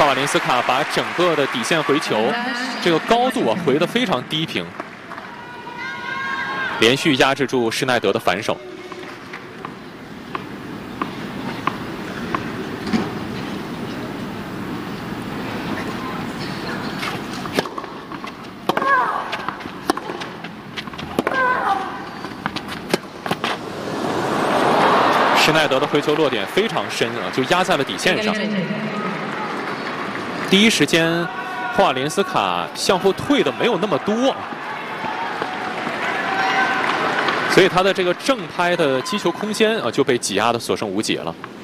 瓦林斯卡把整个的底线回球这个高度回得非常低平，连续压制住施耐德的反手。施耐德的回球落点非常深啊，就压在了底线上。第一时间，霍瓦连斯卡向后退的没有那么多，所以他的这个正拍的击球空间啊就被挤压的所剩无几了。